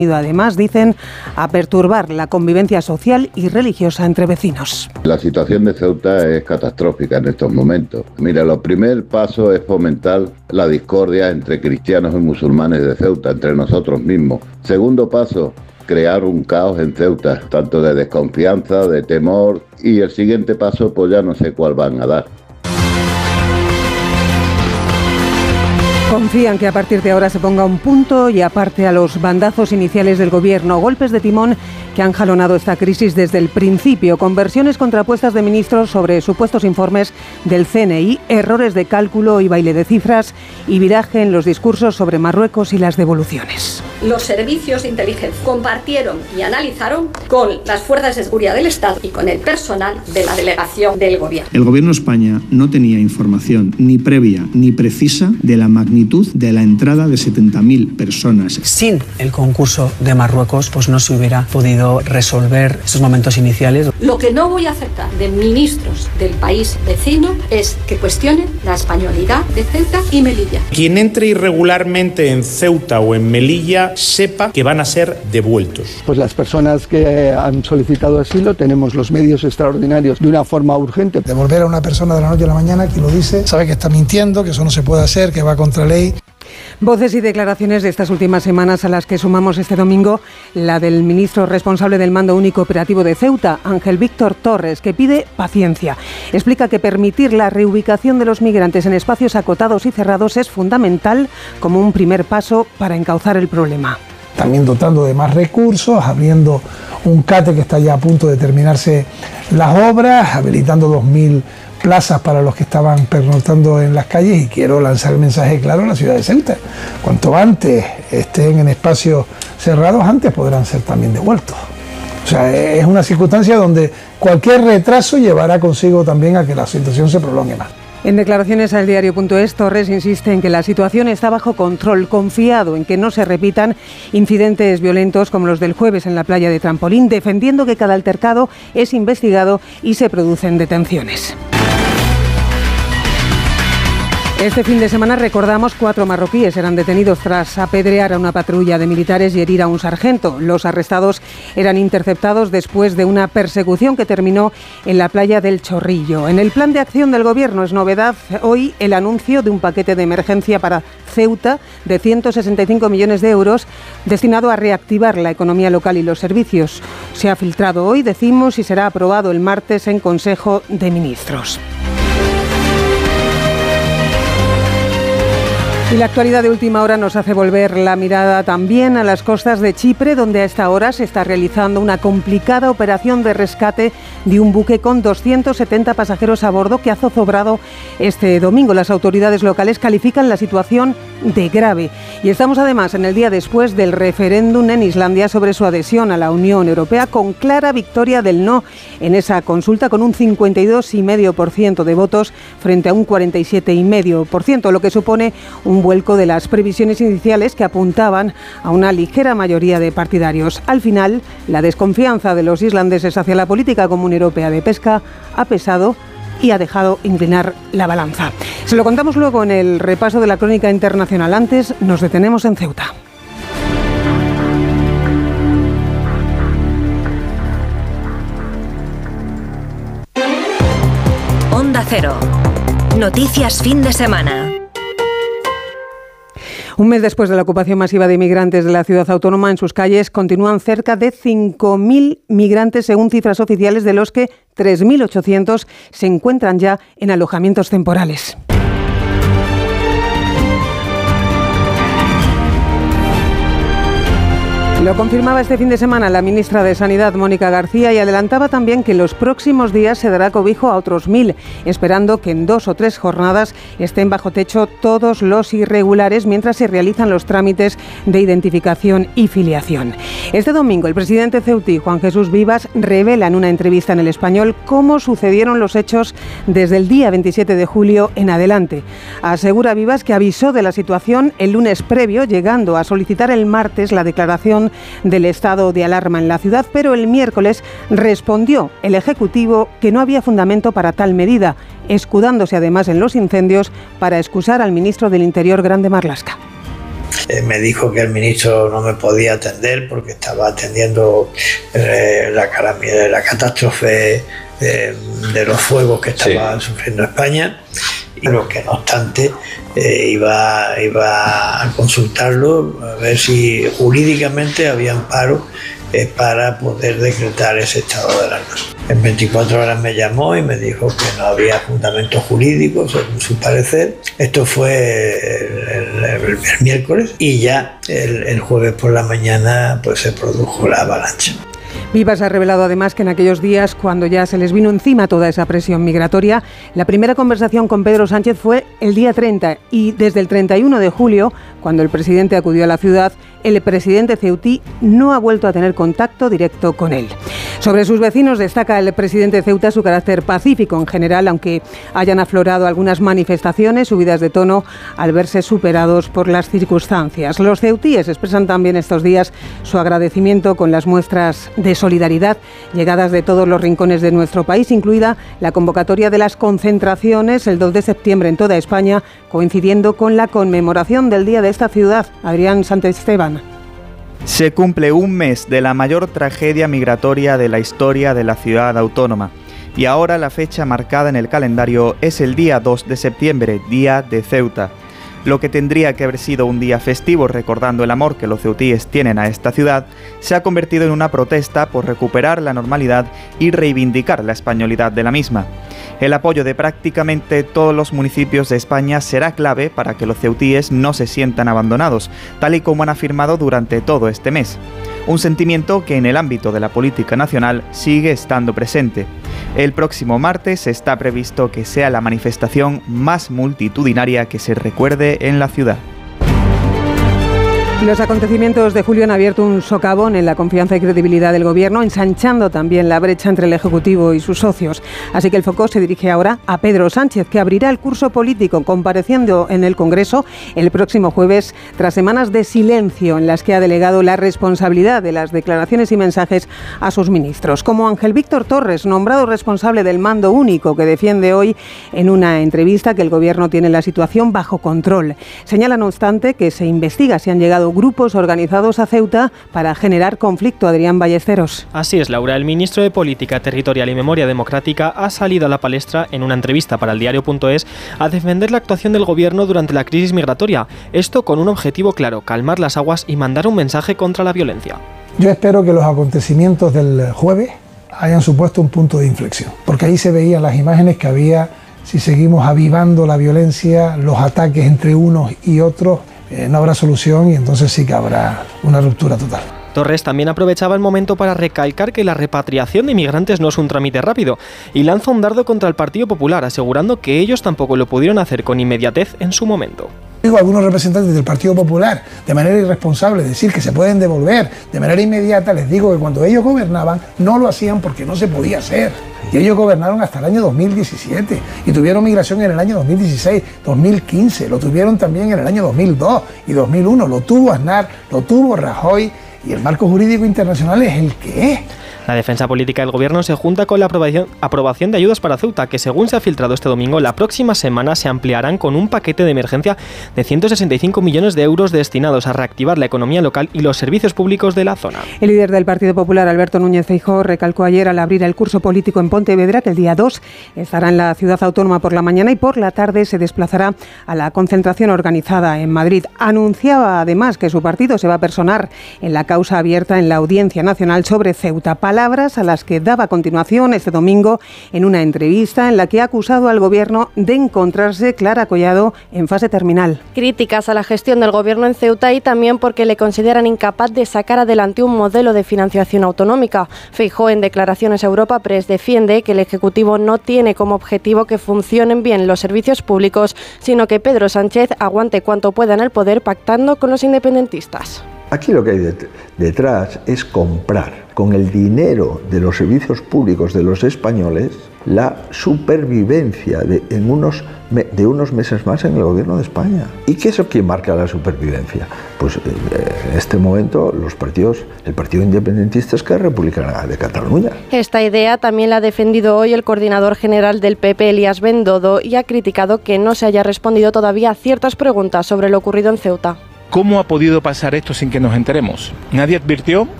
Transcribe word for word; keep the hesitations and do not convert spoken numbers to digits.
Además, dicen, a perturbar la convivencia social y religiosa entre vecinos. La situación de Ceuta es catastrófica en estos momentos. Mira, el primer paso es fomentar la discordia entre cristianos y musulmanes de Ceuta, entre nosotros mismos. Segundo paso, crear un caos en Ceuta, tanto de desconfianza, de temor, y el siguiente paso, pues ya no sé cuál van a dar. Confían que a partir de ahora se ponga un punto y aparte a los bandazos iniciales del gobierno, golpes de timón que han jalonado esta crisis desde el principio, con versiones contrapuestas de ministros sobre supuestos informes del C N I, errores de cálculo y baile de cifras y viraje en los discursos sobre Marruecos y las devoluciones. Los servicios de inteligencia compartieron y analizaron con las fuerzas de seguridad del Estado y con el personal de la delegación del gobierno. El gobierno de España no tenía información ni previa ni precisa de la magnitud de la entrada de setenta mil personas. Sin el concurso de Marruecos, pues no se hubiera podido resolver esos momentos iniciales. Lo que no voy a aceptar de ministros del país vecino es que cuestionen la españolidad de Ceuta y Melilla. Quien entre irregularmente en Ceuta o en Melilla sepa que van a ser devueltos. Pues las personas que han solicitado asilo tenemos los medios extraordinarios de una forma urgente. Devolver a una persona de la noche a la mañana, quien lo dice, sabe que está mintiendo, que eso no se puede hacer, que va contra ley. Voces y declaraciones de estas últimas semanas a las que sumamos este domingo la del ministro responsable del Mando Único Operativo de Ceuta, Ángel Víctor Torres, que pide paciencia. Explica que permitir la reubicación de los migrantes en espacios acotados y cerrados es fundamental como un primer paso para encauzar el problema. También dotando de más recursos, abriendo un CATE que está ya a punto de terminarse las obras, habilitando dos mil plazas para los que estaban pernoctando en las calles, y quiero lanzar el mensaje claro a la ciudad de Ceuta. Cuanto antes estén en espacios cerrados, antes podrán ser también devueltos. O sea, es una circunstancia donde cualquier retraso llevará consigo también a que la situación se prolongue más. En declaraciones al diario punto es, Torres insiste en que la situación está bajo control, confiado en que no se repitan incidentes violentos como los del jueves en la playa de Trampolín, defendiendo que cada altercado es investigado y se producen detenciones. Este fin de semana, recordamos, cuatro marroquíes eran detenidos tras apedrear a una patrulla de militares y herir a un sargento. Los arrestados eran interceptados después de una persecución que terminó en la playa del Chorrillo. En el plan de acción del Gobierno es novedad hoy el anuncio de un paquete de emergencia para Ceuta de ciento sesenta y cinco millones de euros destinado a reactivar la economía local y los servicios. Se ha filtrado hoy, decimos, y será aprobado el martes en Consejo de Ministros. Y la actualidad de última hora nos hace volver la mirada también a las costas de Chipre, donde a esta hora se está realizando una complicada operación de rescate de un buque con doscientos setenta pasajeros a bordo que ha zozobrado este domingo. Las autoridades locales califican la situación de grave. Y estamos además en el día después del referéndum en Islandia sobre su adhesión a la Unión Europea, con clara victoria del no en esa consulta, con un cincuenta y dos coma cinco por ciento de votos frente a un cuarenta y siete coma cinco por ciento, lo que supone un vuelco de las previsiones iniciales que apuntaban a una ligera mayoría de partidarios. Al final, la desconfianza de los islandeses hacia la política común europea de pesca ha pesado y ha dejado inclinar la balanza. Se lo contamos luego en el repaso de la crónica internacional. Antes, nos detenemos en Ceuta. Onda Cero. Noticias fin de semana. Un mes después de la ocupación masiva de inmigrantes de la ciudad autónoma, en sus calles continúan cerca de cinco mil migrantes, según cifras oficiales, de los que tres mil ochocientos se encuentran ya en alojamientos temporales. Lo confirmaba este fin de semana la ministra de Sanidad, Mónica García, y adelantaba también que en los próximos días se dará cobijo a otros mil, esperando que en dos o tres jornadas estén bajo techo todos los irregulares mientras se realizan los trámites de identificación y filiación. Este domingo, el presidente ceutí, Juan Jesús Vivas, revela en una entrevista en El Español cómo sucedieron los hechos desde el día veintisiete de julio en adelante. Asegura Vivas que avisó de la situación el lunes previo, llegando a solicitar el martes la declaración del estado de alarma en la ciudad, pero el miércoles respondió el Ejecutivo que no había fundamento para tal medida, escudándose además en los incendios para excusar al ministro del Interior, Grande Marlaska. Eh, me dijo que el ministro no me podía atender porque estaba atendiendo eh, la, la catástrofe de, de los fuegos que estaba sí. sufriendo España, pero que no obstante eh, iba, iba a consultarlo a ver si jurídicamente había amparo eh, para poder decretar ese estado de alarma. En veinticuatro horas me llamó y me dijo que no había fundamentos jurídicos según su parecer. Esto fue el, el, el, el miércoles y ya el, el jueves por la mañana pues se produjo la avalancha. Vivas ha revelado además que en aquellos días, cuando ya se les vino encima toda esa presión migratoria, la primera conversación con Pedro Sánchez fue el día treinta y desde el treinta y uno de julio, cuando el presidente acudió a la ciudad, el presidente ceutí no ha vuelto a tener contacto directo con él. Sobre sus vecinos destaca el presidente de Ceuta su carácter pacífico en general, aunque hayan aflorado algunas manifestaciones, subidas de tono al verse superados por las circunstancias. Los ceutíes expresan también estos días su agradecimiento con las muestras de solidaridad llegadas de todos los rincones de nuestro país, incluida la convocatoria de las concentraciones el dos de septiembre en toda España, coincidiendo con la conmemoración del día de esta ciudad. Adrián Santesteban. Se cumple un mes de la mayor tragedia migratoria de la historia de la ciudad autónoma y ahora la fecha marcada en el calendario es el día dos de septiembre, Día de Ceuta. Lo que tendría que haber sido un día festivo recordando el amor que los ceutíes tienen a esta ciudad, se ha convertido en una protesta por recuperar la normalidad y reivindicar la españolidad de la misma. El apoyo de prácticamente todos los municipios de España será clave para que los ceutíes no se sientan abandonados, tal y como han afirmado durante todo este mes. Un sentimiento que en el ámbito de la política nacional sigue estando presente. El próximo martes está previsto que sea la manifestación más multitudinaria que se recuerde en la ciudad. Los acontecimientos de julio han abierto un socavón en la confianza y credibilidad del Gobierno, ensanchando también la brecha entre el Ejecutivo y sus socios. Así que el foco se dirige ahora a Pedro Sánchez, que abrirá el curso político compareciendo en el Congreso el próximo jueves, tras semanas de silencio en las que ha delegado la responsabilidad de las declaraciones y mensajes a sus ministros. Como Ángel Víctor Torres, nombrado responsable del mando único, que defiende hoy en una entrevista que el Gobierno tiene la situación bajo control. Señala, no obstante, que se investiga si han llegado grupos organizados a Ceuta para generar conflicto. Adrián Ballesteros. Así es, Laura. El ministro de Política Territorial y Memoria Democrática ha salido a la palestra en una entrevista para el diario punto es a defender la actuación del Gobierno durante la crisis migratoria. Esto con un objetivo claro: calmar las aguas y mandar un mensaje contra la violencia. Yo espero que los acontecimientos del jueves hayan supuesto un punto de inflexión, porque ahí se veían las imágenes que había, si seguimos avivando la violencia, los ataques entre unos y otros, Eh, no habrá solución y entonces sí que habrá una ruptura total. Torres también aprovechaba el momento para recalcar que la repatriación de inmigrantes no es un trámite rápido y lanza un dardo contra el Partido Popular, asegurando que ellos tampoco lo pudieron hacer con inmediatez en su momento. Digo, algunos representantes del Partido Popular, de manera irresponsable, decir que se pueden devolver de manera inmediata, les digo que cuando ellos gobernaban no lo hacían porque no se podía hacer. Y ellos gobernaron hasta el año dos mil diecisiete y tuvieron migración en el año dos mil dieciséis, dos mil quince, lo tuvieron también en el año dos mil dos y dos mil uno, lo tuvo Aznar, lo tuvo Rajoy y el marco jurídico internacional es el que es. La defensa política del Gobierno se junta con la aprobación, aprobación de ayudas para Ceuta, que según se ha filtrado este domingo, la próxima semana se ampliarán con un paquete de emergencia de ciento sesenta y cinco millones de euros destinados a reactivar la economía local y los servicios públicos de la zona. El líder del Partido Popular, Alberto Núñez Feijóo, recalcó ayer al abrir el curso político en Pontevedra que el día dos estará en la ciudad autónoma por la mañana y por la tarde se desplazará a la concentración organizada en Madrid. Anunciaba además que su partido se va a personar en la causa abierta en la Audiencia Nacional sobre Ceuta. Palabras a las que daba a continuación este domingo en una entrevista en la que ha acusado al Gobierno de encontrarse, Clara Collado, en fase terminal. Críticas a la gestión del Gobierno en Ceuta y también porque le consideran incapaz de sacar adelante un modelo de financiación autonómica. Feijóo, en declaraciones a Europa Press, defiende que el Ejecutivo no tiene como objetivo que funcionen bien los servicios públicos, sino que Pedro Sánchez aguante cuanto pueda en el poder pactando con los independentistas. Aquí lo que hay detrás es comprar con el dinero de los servicios públicos de los españoles la supervivencia de, en unos, de unos meses más en el Gobierno de España. ¿Y qué es quién marca la supervivencia? Pues en este momento los partidos, el Partido Independentista Esquerra Republicana de Cataluña. Esta idea también la ha defendido hoy el coordinador general del P P, Elías Bendodo, y ha criticado que no se haya respondido todavía a ciertas preguntas sobre lo ocurrido en Ceuta. ¿Cómo ha podido pasar esto sin que nos enteremos? Nadie advirtió